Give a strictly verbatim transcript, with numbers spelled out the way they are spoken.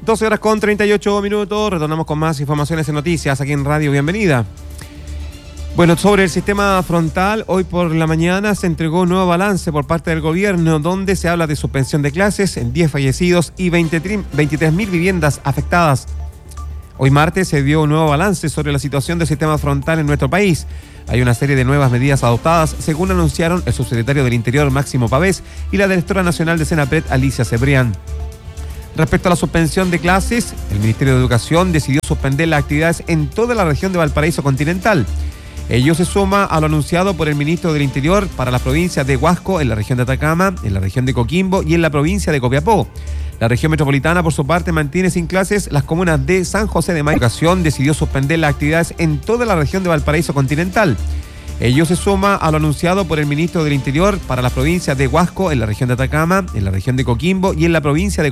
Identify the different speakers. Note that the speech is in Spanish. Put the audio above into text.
Speaker 1: doce horas con treinta y ocho minutos, retornamos con más informaciones y noticias aquí en Radio Bienvenida. Bueno, sobre el sistema frontal, hoy por la mañana se entregó un nuevo balance por parte del gobierno, donde se habla de suspensión de clases, en diez fallecidos y veintitrés mil viviendas afectadas. Hoy martes se dio un nuevo balance sobre la situación del sistema frontal en nuestro país. Hay una serie de nuevas medidas adoptadas, según anunciaron el subsecretario del Interior, Máximo Pavés, y la directora nacional de Senapred, Alicia Cebrián. Respecto a la suspensión de clases, el Ministerio de Educación decidió suspender las actividades en toda la región de Valparaíso continental. Ello se suma a lo anunciado por el ministro del Interior para las provincias de Huasco, en la región de Atacama, en la región de Coquimbo y en la provincia de Copiapó. La región metropolitana, por su parte, mantiene sin clases las comunas de San José de Maipo. La educación decidió suspender las actividades en toda la región de Valparaíso continental. Ello se suma a lo anunciado por el ministro del Interior para las provincias de Huasco, en la región de Atacama, en la región de Coquimbo y en la provincia de